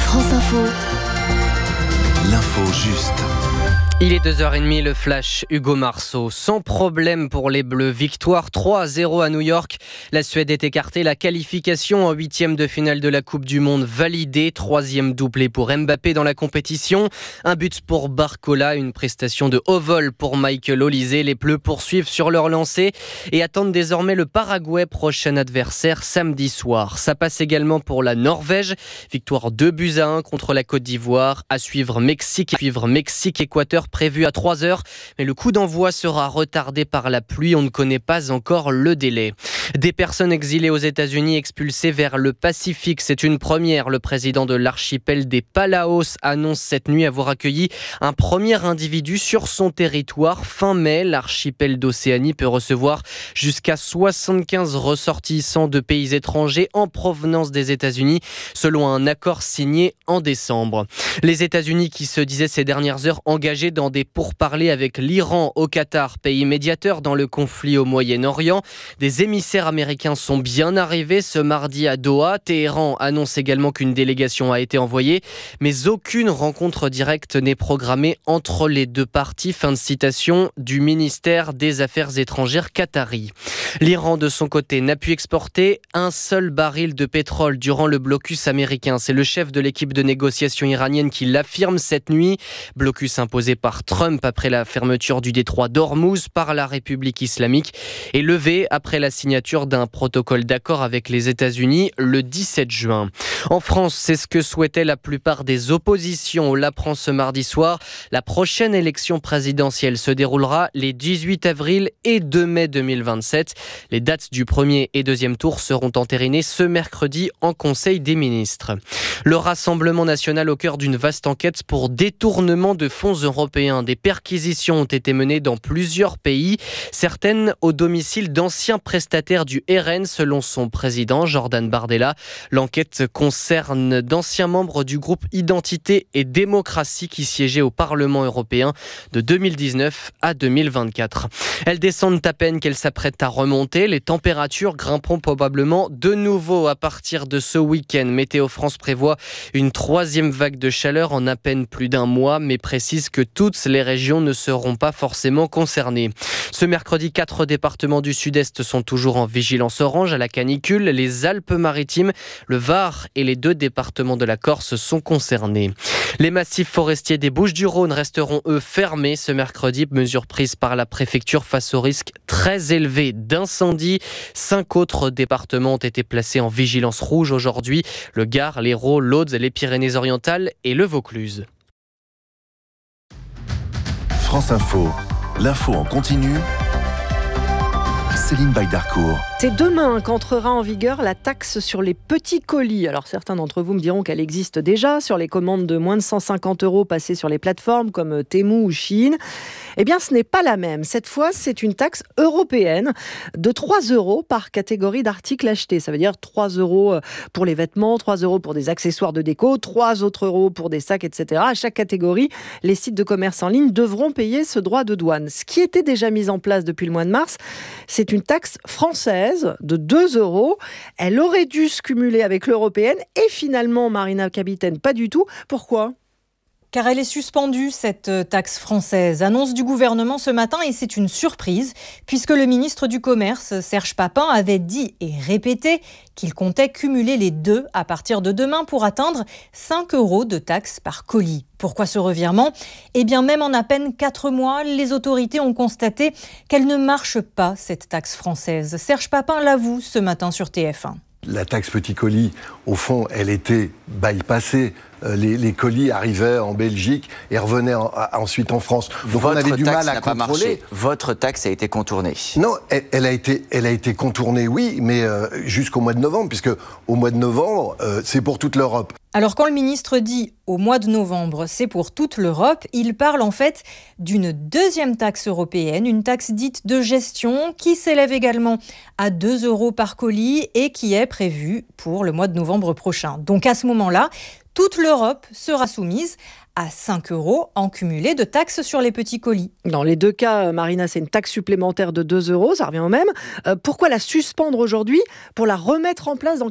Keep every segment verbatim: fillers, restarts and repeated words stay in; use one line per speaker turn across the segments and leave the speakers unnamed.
France Info.
L'info juste.
Il est deux heures trente, le flash Hugo Marceau. Sans problème pour les Bleus. Victoire trois à zéro à New York. La Suède est écartée. La qualification en huitième de finale de la Coupe du Monde validée. Troisième doublé pour Mbappé dans la compétition. Un but pour Barcola. Une prestation de haut vol pour Michael Olise. Les Bleus poursuivent sur leur lancée et attendent désormais le Paraguay, prochain adversaire samedi soir. Ça passe également pour la Norvège. Victoire deux buts à un contre la Côte d'Ivoire. À suivre Mexique, à suivre Mexique-Équateur prévu à trois heures, mais le coup d'envoi sera retardé par la pluie. On ne connaît pas encore le délai. Des personnes exilées aux États-Unis expulsées vers le Pacifique, c'est une première. Le président de l'archipel des Palaos annonce cette nuit avoir accueilli un premier individu sur son territoire. Fin mai, l'archipel d'Océanie peut recevoir jusqu'à soixante-quinze ressortissants de pays étrangers en provenance des États-Unis, selon un accord signé en décembre. Les États-Unis qui se disaient ces dernières heures engagés dans des pourparlers avec l'Iran au Qatar, pays médiateur dans le conflit au Moyen-Orient. Des émissaires américains sont bien arrivés ce mardi à Doha. Téhéran annonce également qu'une délégation a été envoyée, mais aucune rencontre directe n'est programmée entre les deux parties. Fin de citation du ministère des Affaires étrangères qatari. L'Iran, de son côté, n'a pu exporter un seul baril de pétrole durant le blocus américain. C'est le chef de l'équipe de négociation iranienne qui l'affirme cette nuit. Blocus imposé par Trump après la fermeture du détroit d'Ormuz par la République islamique et levé après la signature d'un protocole d'accord avec les États-Unis le dix-sept juin. En France, c'est ce que souhaitaient la plupart des oppositions. On l'apprend ce mardi soir. La prochaine élection présidentielle se déroulera les dix-huit avril et deux mai deux mille vingt-sept. Les dates du premier et deuxième tour seront entérinées ce mercredi en Conseil des ministres. Le Rassemblement national au cœur d'une vaste enquête pour détournement de fonds européens. Des perquisitions ont été menées dans plusieurs pays, certaines au domicile d'anciens prestataires du R N, selon son président Jordan Bardella. L'enquête concerne d'anciens membres du groupe Identité et Démocratie qui siégeaient au Parlement européen de deux mille dix-neuf à deux mille vingt-quatre. Elles descendent à peine qu'elles s'apprêtent à remonter. Les températures grimperont probablement de nouveau à partir de ce week-end. Météo France prévoit une troisième vague de chaleur en à peine plus d'un mois, mais précise que toutes les régions ne seront pas forcément concernées. Ce mercredi, quatre départements du sud-est sont toujours en vigilance orange à la canicule. Les Alpes-Maritimes, le Var et les deux départements de la Corse sont concernés. Les massifs forestiers des Bouches-du-Rhône resteront, eux, fermés ce mercredi. Mesure prise par la préfecture face au risque très élevé d'incendie. Cinq autres départements ont été placés en vigilance rouge aujourd'hui. Le Gard, l'Hérault, l'Aude, les Pyrénées-Orientales et le Vaucluse.
France Info, l'info en continu. Céline Baydarcourt.
C'est demain qu'entrera en vigueur la taxe sur les petits colis. Alors certains d'entre vous me diront qu'elle existe déjà sur les commandes de moins de cent cinquante euros passées sur les plateformes comme Temu ou Shein. Eh bien, ce n'est pas la même. Cette fois, c'est une taxe européenne de trois euros par catégorie d'articles achetés. Ça veut dire trois euros pour les vêtements, trois euros pour des accessoires de déco, trois autres euros pour des sacs, et cetera. À chaque catégorie, les sites de commerce en ligne devront payer ce droit de douane. Ce qui était déjà mis en place depuis le mois de mars, c'est une taxe française de deux euros. Elle aurait dû se cumuler avec l'européenne et finalement, Marina Capitaine, pas du tout. Pourquoi ?
Car elle est suspendue, cette taxe française. Annonce du gouvernement ce matin et c'est une surprise puisque le ministre du Commerce, Serge Papin, avait dit et répété qu'il comptait cumuler les deux à partir de demain pour atteindre cinq euros de taxe par colis. Pourquoi ce revirement ? Eh bien, même en à peine quatre mois, les autorités ont constaté qu'elle ne marche pas, cette taxe française. Serge Papin l'avoue ce matin sur T F un.
La taxe petit colis, au fond, elle était bypassée. Les, les colis arrivaient en Belgique et revenaient en, à, ensuite en France.
Donc Votre on avait du mal à contrôler. Votre taxe a été contournée.
Non, elle, elle, a, été, elle a été contournée, oui, mais euh, jusqu'au mois de novembre, puisque au mois de novembre, euh, c'est pour toute l'Europe.
Alors quand le ministre dit au mois de novembre, c'est pour toute l'Europe, il parle en fait d'une deuxième taxe européenne, une taxe dite de gestion qui s'élève également à deux euros par colis et qui est prévue pour le mois de novembre prochain. Donc à ce moment-là, toute l'Europe sera soumise à cinq euros en cumulé de taxes sur les petits colis.
Dans les deux cas, Marina, c'est une taxe supplémentaire de deux euros, ça revient au même. Euh, pourquoi la suspendre aujourd'hui pour la remettre en place dans quatre mois ?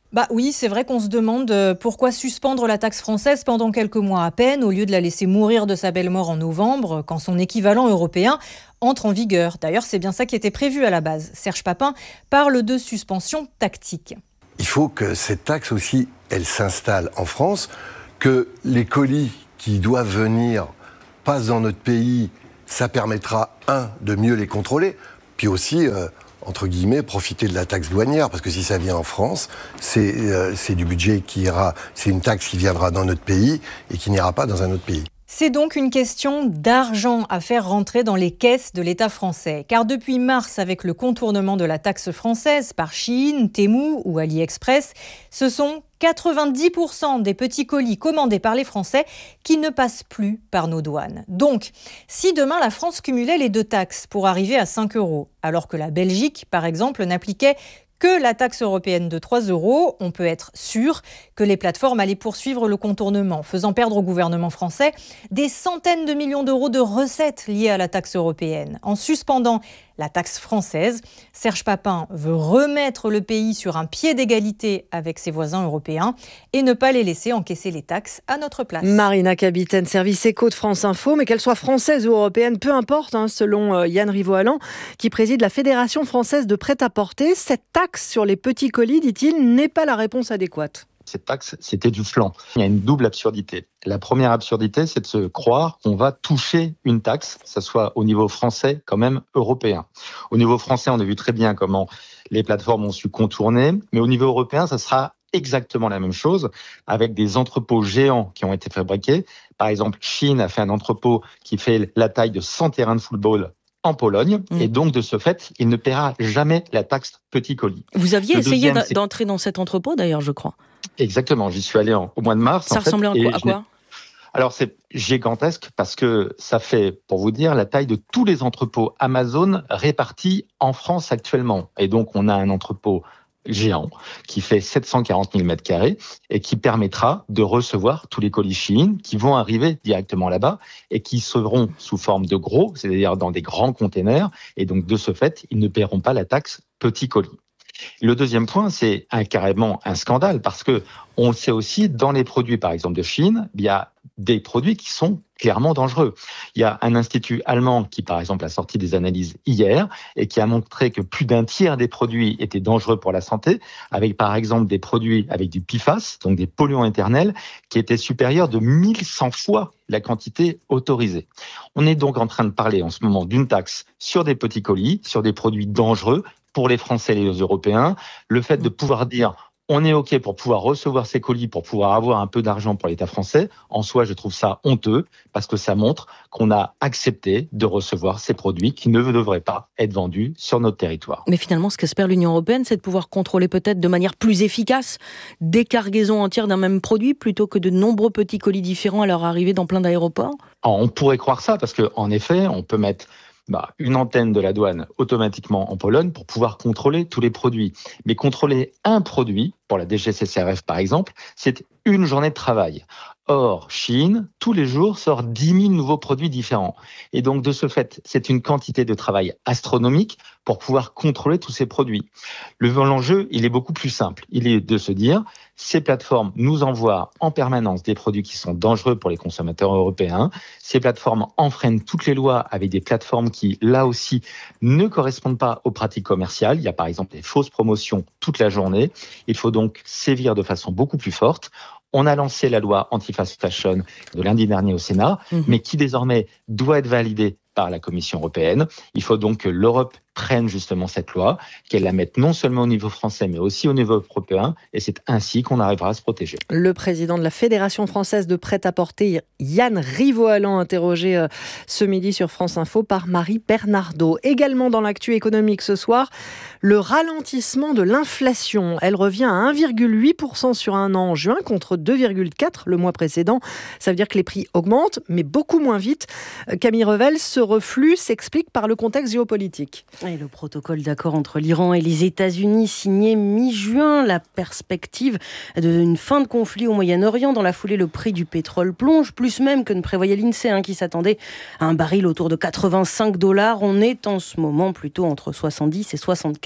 Bah oui, c'est vrai qu'on se demande pourquoi suspendre la taxe française pendant quelques mois à peine au lieu de la laisser mourir de sa belle mort en novembre quand son équivalent européen entre en vigueur. D'ailleurs, c'est bien ça qui était prévu à la base. Serge Papin parle de suspension tactique.
Il faut que cette taxe aussi, elle s'installe en France, que les colis qui doivent venir passent dans notre pays, ça permettra, un, de mieux les contrôler, puis aussi... Euh, entre guillemets, profiter de la taxe douanière, parce que si ça vient en France, c'est, euh, c'est du budget qui ira, c'est une taxe qui viendra dans notre pays et qui n'ira pas dans un autre pays.
C'est donc une question d'argent à faire rentrer dans les caisses de l'État français. Car depuis mars, avec le contournement de la taxe française par Shein, Temu ou AliExpress, ce sont quatre-vingt-dix pour cent des petits colis commandés par les Français qui ne passent plus par nos douanes. Donc, si demain la France cumulait les deux taxes pour arriver à cinq euros, alors que la Belgique, par exemple, n'appliquait que la taxe européenne de trois euros, on peut être sûr que les plateformes allaient poursuivre le contournement, faisant perdre au gouvernement français des centaines de millions d'euros de recettes liées à la taxe européenne. En suspendant la taxe française, Serge Papin veut remettre le pays sur un pied d'égalité avec ses voisins européens et ne pas les laisser encaisser les taxes à notre place.
Marina Capitaine, service éco de France Info, mais qu'elle soit française ou européenne, peu importe, hein, selon euh, Yann Rivoalan, qui préside la Fédération française de prêt-à-porter, cette taxe sur les petits colis, dit-il, n'est pas la réponse adéquate.
Cette taxe, c'était du flan. Il y a une double absurdité. La première absurdité, c'est de se croire qu'on va toucher une taxe, que ce soit au niveau français, quand même européen. Au niveau français, on a vu très bien comment les plateformes ont su contourner, mais au niveau européen, ça sera exactement la même chose, avec des entrepôts géants qui ont été fabriqués. Par exemple, Shein a fait un entrepôt qui fait la taille de cent terrains de football en Pologne, mmh. et donc de ce fait, il ne paiera jamais la taxe petit colis.
Vous aviez
Le
essayé
deuxième,
d'entrer dans cet entrepôt, d'ailleurs, je crois.
Exactement, j'y suis allé en, au mois de mars.
Ça
en
ressemblait
fait,
à quoi, à quoi
Alors, c'est gigantesque parce que ça fait, pour vous dire, la taille de tous les entrepôts Amazon répartis en France actuellement. Et donc, on a un entrepôt géant qui fait sept cent quarante mille mètres carrés et qui permettra de recevoir tous les colis Shein qui vont arriver directement là-bas et qui seront sous forme de gros, c'est-à-dire dans des grands containers. Et donc, de ce fait, ils ne paieront pas la taxe petit colis. Le deuxième point, c'est un, carrément un scandale parce que on le sait aussi, dans les produits, par exemple, de Shein, il y a des produits qui sont clairement dangereux. Il y a un institut allemand qui, par exemple, a sorti des analyses hier et qui a montré que plus d'un tiers des produits étaient dangereux pour la santé, avec, par exemple, des produits avec du P F A S, donc des polluants éternels, qui étaient supérieurs de mille cent fois la quantité autorisée. On est donc en train de parler en ce moment d'une taxe sur des petits colis, sur des produits dangereux, pour les Français et les Européens, le fait de pouvoir dire on est OK pour pouvoir recevoir ces colis, pour pouvoir avoir un peu d'argent pour l'État français, en soi, je trouve ça honteux, parce que ça montre qu'on a accepté de recevoir ces produits qui ne devraient pas être vendus sur notre territoire.
Mais finalement, ce qu'espère l'Union européenne, c'est de pouvoir contrôler peut-être de manière plus efficace des cargaisons entières d'un même produit, plutôt que de nombreux petits colis différents à leur arrivée dans plein d'aéroports.
On pourrait croire ça, parce qu'en effet, on peut mettre Bah, une antenne de la douane automatiquement en Pologne pour pouvoir contrôler tous les produits. Mais contrôler un produit, pour la D G C C R F par exemple, c'est une journée de travail. Or, Shein, tous les jours, sort dix mille nouveaux produits différents. Et donc, de ce fait, c'est une quantité de travail astronomique pour pouvoir contrôler tous ces produits. Le l'enjeu, il est beaucoup plus simple. Il est de se dire, ces plateformes nous envoient en permanence des produits qui sont dangereux pour les consommateurs européens. Ces plateformes enfreignent toutes les lois avec des plateformes qui, là aussi, ne correspondent pas aux pratiques commerciales. Il y a par exemple des fausses promotions toute la journée. Il faut donc sévir de façon beaucoup plus forte. On a lancé la loi anti-fast fashion de lundi dernier au Sénat, mmh. mais qui désormais doit être validée par la Commission européenne. Il faut donc que l'Europe prenne justement cette loi, qu'elle la mette non seulement au niveau français, mais aussi au niveau européen, et c'est ainsi qu'on arrivera à se protéger.
Le président de la Fédération française de prêt-à-porter, Yann Rivoalan, interrogé ce midi sur France Info par Marie Bernardo. Également dans l'actu économique ce soir, le ralentissement de l'inflation. Elle revient à un virgule huit pour cent sur un an en juin, contre deux virgule quatre pour cent le mois précédent. Ça veut dire que les prix augmentent, mais beaucoup moins vite. Camille Revel, ce reflux s'explique par le contexte géopolitique.
Et le protocole d'accord entre l'Iran et les États-Unis signé mi-juin, la perspective d'une fin de conflit au Moyen-Orient. Dans la foulée, le prix du pétrole plonge, plus même que ne prévoyait l'INSEE, hein, qui s'attendait à un baril autour de quatre-vingt-cinq dollars. On est en ce moment plutôt entre soixante-dix et soixante-quinze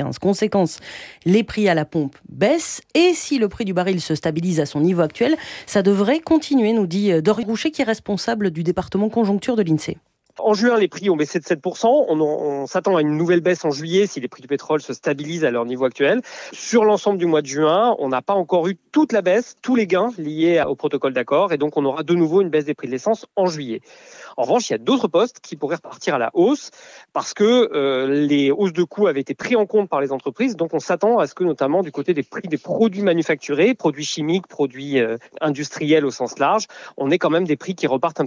quinze. Conséquence, les prix à la pompe baissent et si le prix du baril se stabilise à son niveau actuel, ça devrait continuer, nous dit Dorian Rouchet, qui est responsable du département conjoncture de l'INSEE.
En juin, les prix ont baissé de sept pour cent. On, on s'attend à une nouvelle baisse en juillet si les prix du pétrole se stabilisent à leur niveau actuel. Sur l'ensemble du mois de juin, on n'a pas encore eu toute la baisse, tous les gains liés au protocole d'accord. Et donc, on aura de nouveau une baisse des prix de l'essence en juillet. En revanche, il y a d'autres postes qui pourraient repartir à la hausse parce que euh, les hausses de coûts avaient été prises en compte par les entreprises. Donc, on s'attend à ce que, notamment du côté des prix des produits manufacturés, produits chimiques, produits euh, industriels au sens large, on ait quand même des prix qui repartent un